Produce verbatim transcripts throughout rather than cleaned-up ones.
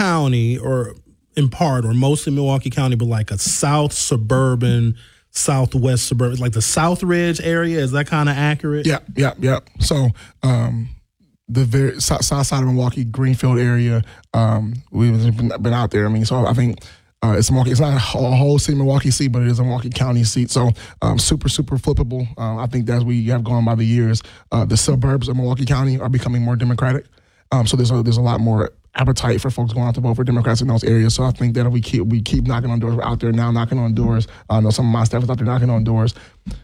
County, or in part, or mostly Milwaukee County, but like a south suburban, southwest suburban, like the Southridge area. Is that kind of accurate? Yeah, yeah, yeah. So um, the very south, south side of Milwaukee, Greenfield area, um, we've been, been out there. I mean, so I think uh, it's Milwaukee. It's not a whole city Milwaukee seat, but it is a Milwaukee County seat. So um, super, super flippable. Um, I think as we have gone by the years, uh, the suburbs of Milwaukee County are becoming more Democratic. Um, so there's a, there's a lot more appetite for folks going out to vote for Democrats in those areas. So I think that if we keep we keep knocking on doors, we're out there now knocking on doors. I know some of my staff is out there knocking on doors.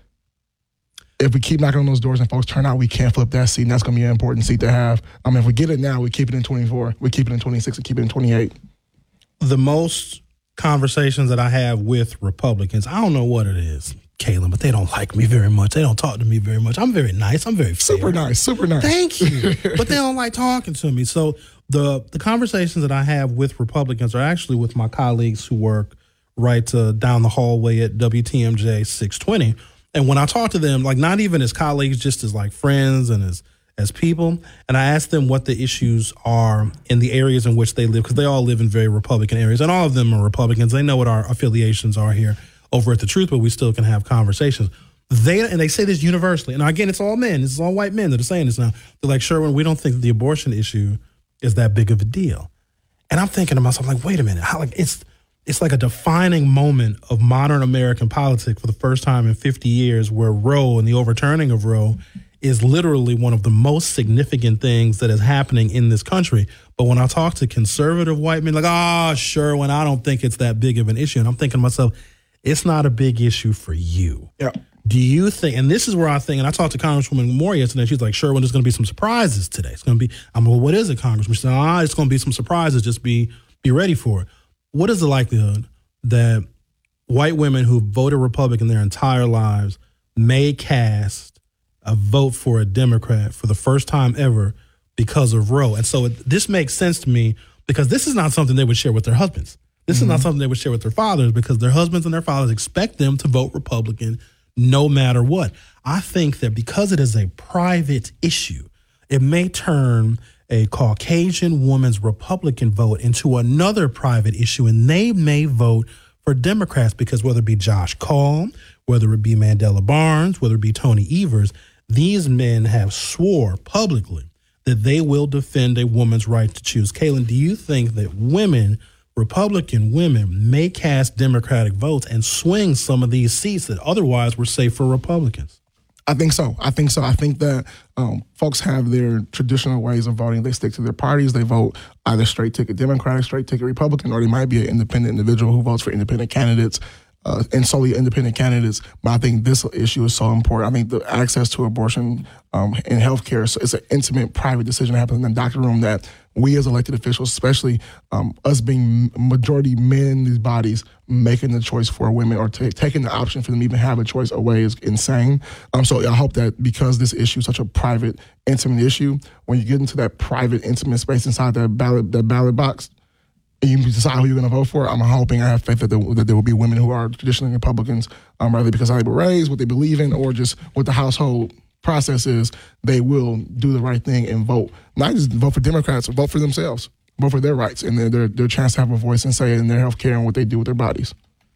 If we keep knocking on those doors and folks turn out, we can flip that seat, and that's going to be an important seat to have. I mean, if we get it now, we keep it in twenty-four, we keep it in twenty-six, and keep it in twenty-eight. The most conversations that I have with Republicans, I don't know what it is, Kaylin, but they don't like me very much. They don't talk to me very much. I'm very nice. I'm very fair. Super nice. Super nice. Thank you. But they don't like talking to me. So the the conversations that I have with Republicans are actually with my colleagues who work right uh, down the hallway at W T M J six twenty. And when I talk to them, like not even as colleagues, just as like friends and as as people, and I ask them what the issues are in the areas in which they live, because they all live in very Republican areas, and all of them are Republicans. They know what our affiliations are here over at The Truth, but we still can have conversations. They and they say this universally. And again, it's all men. It's all white men that are saying this now. They're like, Sherwin, we don't think the abortion issue is that big of a deal. And I'm thinking to myself, like, wait a minute. How, like, it's it's like a defining moment of modern American politics for the first time in fifty years, where Roe and the overturning of Roe is literally one of the most significant things that is happening in this country. But when I talk to conservative white men, like, ah, oh, Sherwin, I don't think it's that big of an issue. And I'm thinking to myself, it's not a big issue for you. Yeah. Do you think, and this is where I think, and I talked to Congresswoman Moore yesterday, she's like, Sherwin, there's going to be some surprises today. It's going to be, I'm like, well, what is it, Congressman? She said, ah, it's going to be some surprises. Just be be ready for it. What is the likelihood that white women who voted Republican their entire lives may cast a vote for a Democrat for the first time ever because of Roe? And so it, this makes sense to me, because this is not something they would share with their husbands. This mm-hmm. is not something they would share with their fathers, because their husbands and their fathers expect them to vote Republican no matter what. I think that because it is a private issue, it may turn a Caucasian woman's Republican vote into another private issue, and they may vote for Democrats, because whether it be Josh Call, whether it be Mandela Barnes, whether it be Tony Evers, these men have swore publicly that they will defend a woman's right to choose. Kaylin, do you think that women, Republican women, may cast Democratic votes and swing some of these seats that otherwise were safe for Republicans? I think so. I think so. I think that um, folks have their traditional ways of voting. They stick to their parties. They vote either straight ticket Democratic, straight ticket Republican, or they might be an independent individual who votes for independent candidates. Uh, and solely independent candidates. But I think this issue is so important. I think the access to abortion um, in healthcare, so it's an intimate, private decision that happens in the doctor room, that we as elected officials, especially um, us being majority men in these bodies, making the choice for women, or t- taking the option for them to even have a choice away, is insane. Um, so I hope that because this issue is such a private, intimate issue, when you get into that private, intimate space inside that ballot, that ballot box, and you decide who you're going to vote for, I'm hoping, I have faith that there, that there will be women who are traditionally Republicans, um, rather because how they were raised, what they believe in, or just what the household process is, they will do the right thing and vote. Not just vote for Democrats, vote for themselves, vote for their rights and their, their, their chance to have a voice and say in their health care and what they do with their bodies.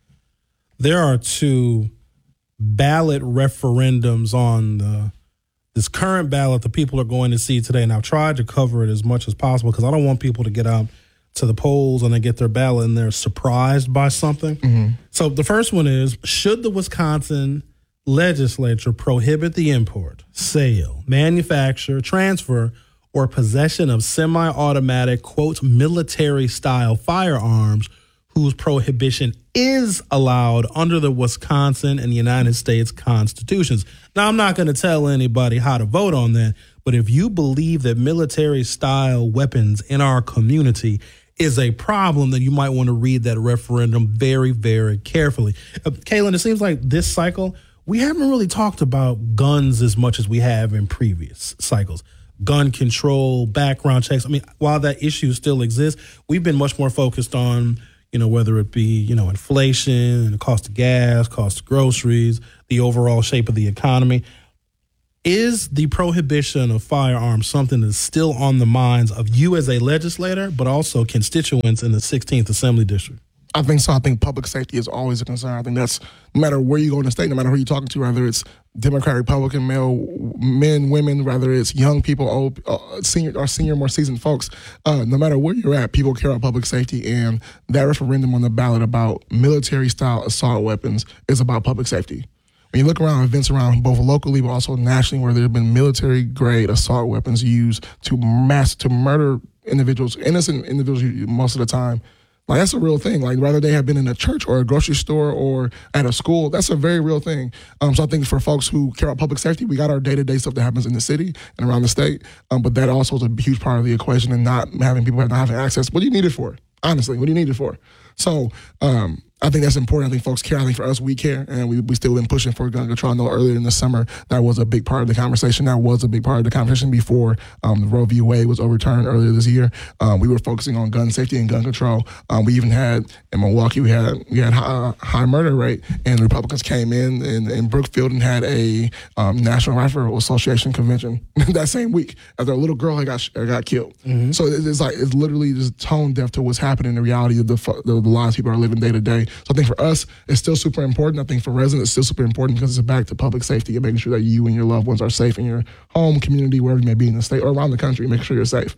There are two ballot referendums on the this current ballot that people are going to see today, and I've tried to cover it as much as possible because I don't want people to get out to the polls and they get their ballot and they're surprised by something. Mm-hmm. So the first one is, should the Wisconsin legislature prohibit the import, sale, manufacture, transfer, or possession of semi-automatic, quote, military-style firearms whose prohibition is allowed under the Wisconsin and United States constitutions? Now, I'm not going to tell anybody how to vote on that, but if you believe that military-style weapons in our community is a problem, then you might want to read that referendum very, very carefully. Uh, Kaylin, it seems like this cycle, we haven't really talked about guns as much as we have in previous cycles. Gun control, background checks. I mean, while that issue still exists, we've been much more focused on, you know, whether it be, you know, inflation, the cost of gas, cost of groceries, the overall shape of the economy. Is the prohibition of firearms something that's still on the minds of you as a legislator, but also constituents in the sixteenth Assembly District? I think so. I think public safety is always a concern. I think that's no matter where you go in the state, no matter who you're talking to, whether it's Democrat, Republican, male, men, women, whether it's young people, old, uh, senior, or senior, more seasoned folks, uh, no matter where you're at, people care about public safety. And that referendum on the ballot about military-style assault weapons is about public safety. When you look around events around both locally but also nationally where there have been military-grade assault weapons used to mass to murder individuals, innocent individuals most of the time, like that's a real thing. Like whether they have been in a church or a grocery store or at a school, that's a very real thing. Um, so I think for folks who care about public safety, we got our day-to-day stuff that happens in the city and around the state. Um, but that also is a huge part of the equation and not having people not having access. What do you need it for? Honestly, what do you need it for? So um, I think that's important. I think folks care. I think for us, we care, and we we still been pushing for gun control. I know earlier in the summer that was a big part of the conversation. That was a big part of the conversation before um, the Roe v. Wade was overturned earlier this year. Um, we were focusing on gun safety and gun control. Um, we even had in Milwaukee, we had we had high, high murder rate, and the Republicans came in in, in Brookfield and had a um, National Rifle Association convention that same week after a little girl had got got killed. Mm-hmm. So it's like it's literally just tone deaf to what's happening in the reality of the, the the lives people are living day to day. So I think for us, it's still super important. I think for residents, it's still super important because it's back to public safety and making sure that you and your loved ones are safe in your home, community, wherever you may be in the state or around the country, making sure you're safe.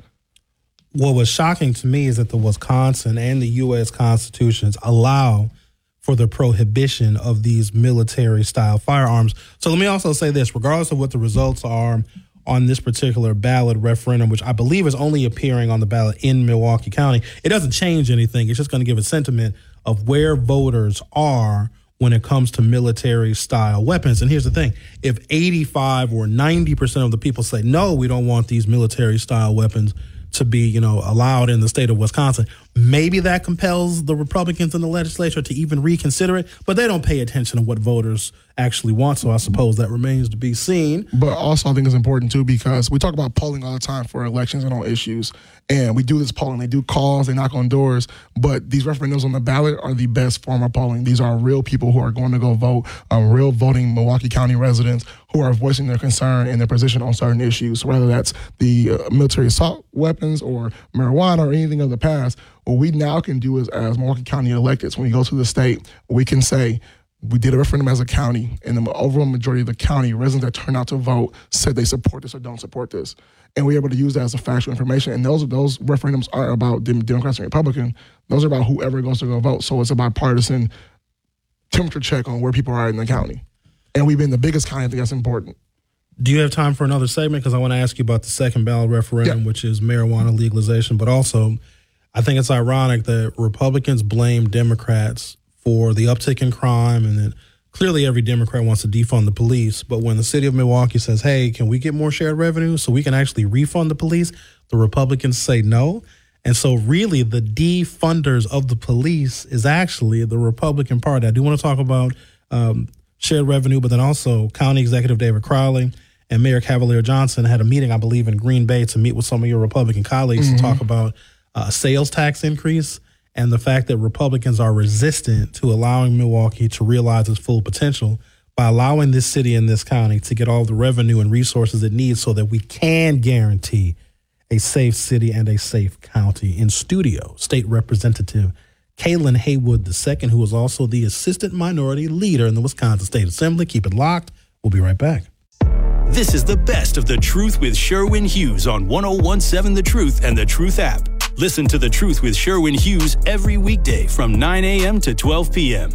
What was shocking to me is that the Wisconsin and the U S constitutions allow for the prohibition of these military-style firearms. So let me also say this, regardless of what the results are on this particular ballot referendum, which I believe is only appearing on the ballot in Milwaukee County, it doesn't change anything. It's just going to give a sentiment of where voters are when it comes to military-style weapons. And here's the thing. If eighty-five or ninety percent of the people say, no, we don't want these military-style weapons to be, you know, allowed in the state of Wisconsin, maybe that compels the Republicans in the legislature to even reconsider it, but they don't pay attention to what voters actually want, so I suppose that remains to be seen. But also I think it's important, too, because we talk about polling all the time for elections and on issues, and we do this polling. They do calls, they knock on doors, but these referendums on the ballot are the best form of polling. These are real people who are going to go vote, um, real voting Milwaukee County residents who are voicing their concern and their position on certain issues, whether that's the uh, military assault weapons or marijuana or anything of the past. What we now can do is, as Milwaukee County electeds, when we go to the state, we can say, we did a referendum as a county, and the overall majority of the county residents that turned out to vote said they support this or don't support this. And we're able to use that as a factual information. And those those referendums aren't about Democrats and Republicans. Those are about whoever goes to go vote. So it's a bipartisan temperature check on where people are in the county. And we've been the biggest county. I think that's important. Do you have time for another segment? Because I want to ask you about the second ballot referendum, yeah. which is marijuana legalization. But also, I think it's ironic that Republicans blame Democrats for the uptick in crime, and then clearly every Democrat wants to defund the police. But when the city of Milwaukee says, hey, can we get more shared revenue so we can actually refund the police, the Republicans say no. And so really the defunders of the police is actually the Republican Party. I do want to talk about um, shared revenue, but then also County Executive David Crowley and Mayor Cavalier Johnson had a meeting, I believe, in Green Bay to meet with some of your Republican colleagues mm-hmm. to talk about a sales tax increase and the fact that Republicans are resistant to allowing Milwaukee to realize its full potential by allowing this city and this county to get all the revenue and resources it needs so that we can guarantee a safe city and a safe county. In studio, State Representative Kaylin Haywood the second, who is also the Assistant Minority Leader in the Wisconsin State Assembly. Keep it locked. We'll be right back. This is the best of The Truth with Sherwin Hughes on one oh one seven The Truth and The Truth app. Listen to The Truth with Sherwin Hughes every weekday from nine a.m. to twelve p.m.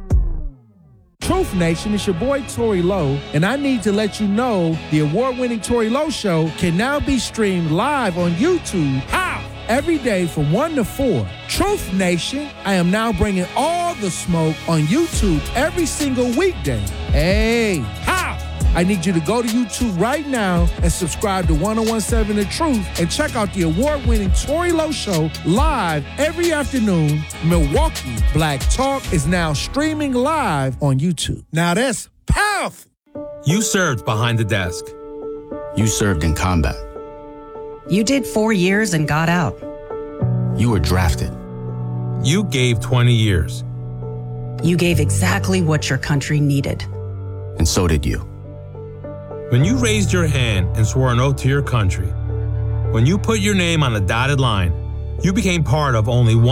Truth Nation, it's your boy Tory Lowe, and I need to let you know the award-winning Tory Lowe Show can now be streamed live on YouTube. How? Every day from one to four. Truth Nation, I am now bringing all the smoke on YouTube every single weekday. Hey, how? I need you to go to YouTube right now and subscribe to one oh one seven The Truth and check out the award-winning Tory Lowe Show live every afternoon. Milwaukee Black Talk is now streaming live on YouTube. Now that's powerful. You served behind the desk. You served in combat. You did four years and got out. You were drafted. You gave twenty years. You gave exactly what your country needed. And so did you. When you raised your hand and swore an oath to your country, when you put your name on a dotted line, you became part of only one